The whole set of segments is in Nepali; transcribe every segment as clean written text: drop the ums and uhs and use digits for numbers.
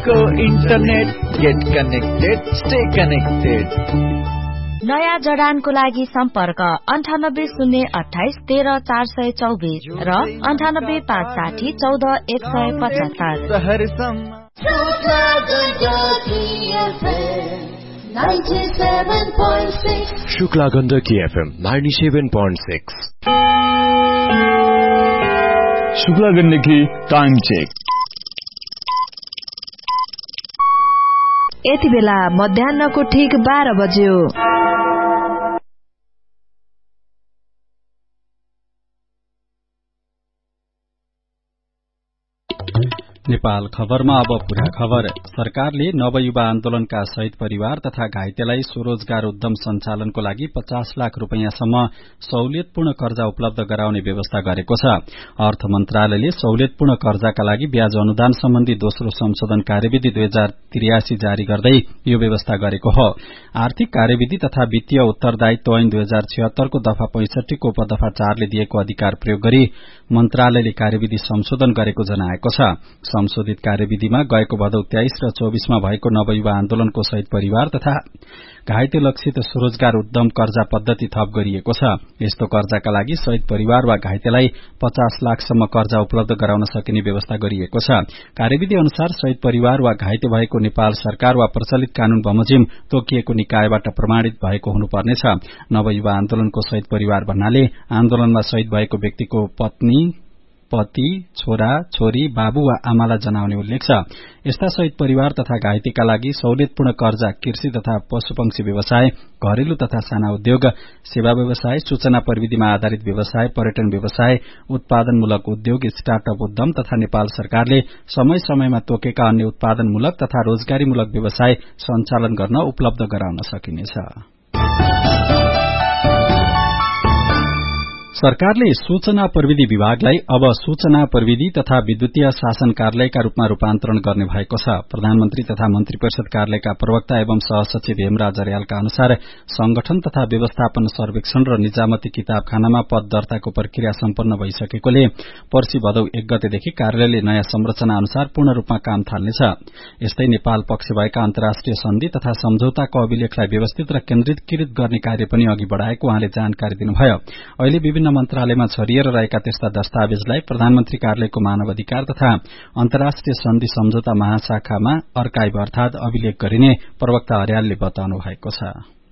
सबैको internet, get connected, stay connected. नयाँ जडानको लागि सम्पर्क 9808134124 र 9856140175। Shukla Gandaki FM 97.6। Shukla Gandaki time check. यति बेला मध्याह्नको ठीक 12 बज्यो। नेपाल खबरमा अब पूरा खबर। सरकारले नवयुवा आन्दोलनका शहीद परिवार तथा घाइतेलाई स्वरोजगार उद्यम सञ्चालनको लागि 50 लाख रुपैयाँसम्म सहुलियतपूर्ण कर्जा उपलब्ध गराउने व्यवस्था गरेको छ। अर्थ मन्त्रालयले सहुलियतपूर्ण कर्जाका लागि ब्याज अनुदान सम्बन्धी दोस्रो संशोधन कार्यविधि 2083 जारी गर्दै यो व्यवस्था गरेको हो। आर्थिक कार्यविधि तथा वित्तीय उत्तरदायित्व ऐन 2076 को दफा 65 को उपदफा 4 ले दिएको अधिकार प्रयोग गरी मन्त्रालयले कार्यविधि संशोधन गरेको जनाएको छ। संशोधित कार्यविधिमा गएको भदौ 23 र 24 मा भएको नवयुवा आन्दोलनको शहीद परिवार तथा घाइते लक्षित स्वरोजगार उद्यम कर्जा पद्धति थप गरिएको छ। यस्तो कर्जाका लागि शहीद परिवार वा घाइतेलाई 50 लाखसम्म कर्जा उपलब्ध गराउन सकिने व्यवस्था गरिएको छ। कार्यविधि अनुसार शहीद परिवार वा घाइते भएको नेपाल सरकार वा प्रचलित कानून बमोजिम तोकिएको निकायबाट प्रमाणित भएको हुनुपर्नेछ। नवयुवा आन्दोलनको शहीद परिवार भन्नाले आन्दोलनमा शहीद भएको व्यक्तिको पत्नी, पति, छोरा, छोरी, बाबु वा आमालाई जनाउने उल्लेख छ। यस्ता शहीद परिवार तथा घाइतेका लागि सहुलियतपूर्ण कर्जा कृषि तथा पशुपक्षी व्यवसाय, घरेलु तथा साना उद्योग, सेवा व्यवसाय, सूचना प्रविधिमा आधारित व्यवसाय, पर्यटन व्यवसाय, उत्पादनमूलक उद्योग, स्टार्टअप उद्यम तथा नेपाल सरकारले समय समयमा तोकेका अन्य उत्पादनमूलक तथा रोजगारीमूलक व्यवसाय सञ्चालन गर्न उपलब्ध गराउन सकिनेछ। सरकारले सूचना प्रविधि विभागलाई अब सूचना प्रविधि तथा विद्युतीय शासन कार्यालयका रूपमा रूपान्तरण गर्ने भएको छ। प्रधानमन्त्री तथा मन्त्री परिषद कार्यालयका प्रवक्ता एवं सहसचिव हेमराज अर्यालका अनुसार संगठन तथा व्यवस्थापन सर्वेक्षण र निजामती किताबखानामा पद दर्ताको प्रक्रिया सम्पन्न भइसकेकोले पर्सि भदौ 1 गतेदेखि कार्यालयले नयाँ संरचना अनुसार पूर्ण रूपमा काम थाल्नेछ। यस्तै नेपाल पक्ष भएका अन्तर्राष्ट्रिय सन्धि तथा सम्झौताको अभिलेखलाई व्यवस्थित र केन्द्रीकृत गर्ने कार्य पनि अघि बढ़ाएको उहाँले जानकारी दिनुभयो। अहिले विभिन्न मन्त्रालयमा छरिएर रहेका त्यस्ता दस्तावेजलाई प्रधानमन्त्री कार्यालयको मानव अधिकार तथा अन्तर्राष्ट्रिय सन्धि सम्झौता महाशाखामा अर्काइभ अर्थात अभिलेख गरिने प्रवक्ता अर्यालले बताउनु भएको छ।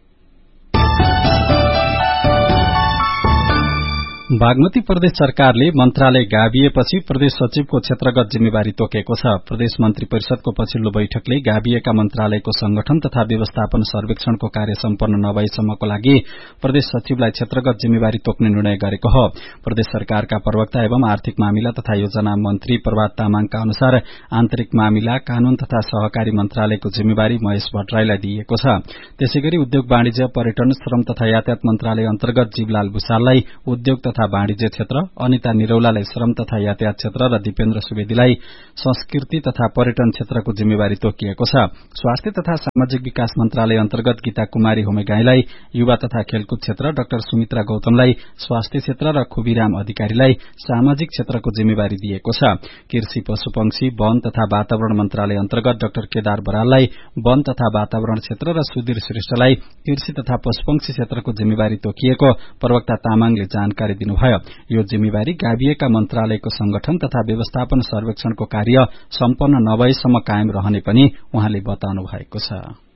बागमती प्रदेश सरकारले मन्त्रालय गाभिएपछि प्रदेश सचिवको क्षेत्रगत जिम्मेवारी तोकेको छ। प्रदेश मन्त्री परिषदको पछिल्लो बैठकले गाभिएका मन्त्रालयको संगठन तथा व्यवस्थापन सर्वेक्षणको कार्य सम्पन्न नभएसम्मको लागि प्रदेश सचिवलाई क्षेत्रगत जिम्मेवारी तोक्ने निर्णय गरेको हो। प्रदेश सरकारका प्रवक्ता एवं आर्थिक मामिला तथा योजना मन्त्री प्रभात तामाङका अनुसार आन्तरिक मामिला, कानून तथा सहकारी मन्त्रालयको जिम्मेवारी महेश भट्टराईलाई दिइएको छ। त्यसैगरी उद्योग वाणिज्य, पर्यटन, श्रम तथा यातायात मन्त्रालय अन्तर्गत जीवलाल भूषाललाई उद्योग तथा वाणिज्य क्षेत्र, अनिता निरौलालाई श्रम तथा यातायात क्षेत्र र दीपेन्द्र सुवेदीलाई संस्कृति तथा पर्यटन क्षेत्रको जिम्मेवारी तोकिएको छ। स्वास्थ्य तथा सामाजिक विकास मन्त्रालय अन्तर्गत गीता कुमारी होमेगाईलाई युवा तथा खेलकुद क्षेत्र, डाक्टर सुमित्रा गौतमलाई स्वास्थ्य क्षेत्र र खुबीराम अधिकारीलाई सामाजिक क्षेत्रको जिम्मेवारी दिएको छ। कृषि, पशुपक्षी, वन तथा वातावरण मन्त्रालय अन्तर्गत डाक्टर केदार बराललाई वन तथा वातावरण क्षेत्र र सुधीर श्रेष्ठलाई कृषि तथा पशुपक्षी क्षेत्रको जिम्मेवारी तोकिएको प्रवक्ता तामाङले जानकारी दिनुभयो। यो जिम्मेवारी गाभिएका मन्त्रालयको संगठन तथा व्यवस्थापन सर्वेक्षणको कार्य सम्पन्न नभएसम्म कायम रहने पनि उहाँले बताउनु भएको छ।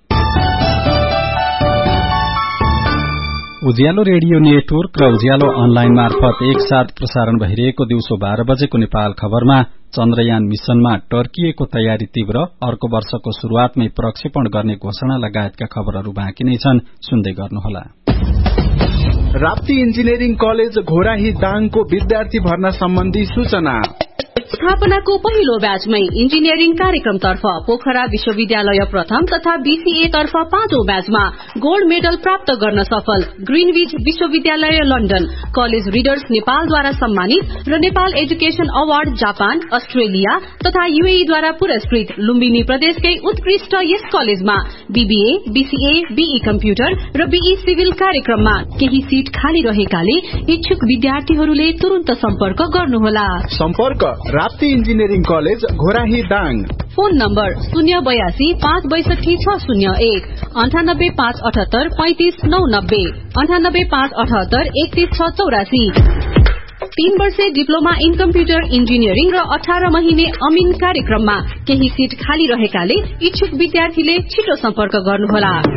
उज्यालो रेडियो नेटवर्क र उज्यालो अनलाइन मार्फत एकसाथ प्रसारण भइरहेको दिउँसो 12 बजेको नेपाल खबरमा चन्द्रयान मिशनमा टर्किएको तयारी तीव्र, अर्को वर्षको शुरूआतमै प्रक्षेपण गर्ने घोषणा लगायतका खबरहरू बाँकी नै छन्। सुन्दै गर्नुहोला। राप्ती इन्जिनियरिङ कलेज घोराही दाङको विद्यार्थी भर्ना सम्बन्धी सूचना। स्थापनाको पहिलो ब्याचमै इन्जिनियरिङ कार्यक्रमतर्फ पोखरा विश्वविद्यालय प्रथम तथा बीसीए तर्फ 5औं ब्याचमा गोल्ड मेडल प्राप्त गर्न सफल ग्रीनविच विश्वविद्यालय लन्डन, कलेज रिडर्स नेपालद्वारा सम्मानित र Nepal education award Japan, Australia तथा यूएई द्वारा पुरस्कृत लुम्बिनी प्रदेशकै उत्कृष्ट यस कलेजमा बीबीए, बीसीए, बीई कम्प्युटर र बीई सिभिल कार्यक्रममा केही सीट खाली रहेकाले इच्छुक विद्यार्थीहरूले तुरन्त सम्पर्क गर्नुहोला। सम्पर्क Rapti engineering college Ghorahi Dang. Phone number 082 562 601 98 578 35 990 98 578 31 684। 3 वर्षे डिप्लोमा इन कम्प्युटर इन्जिनियरिङ र 18 महिने अमिन कार्यक्रममा केही सिट खाली रहेकाले इच्छुक विद्यार्थीले छिटो सम्पर्क गर्नुहोला।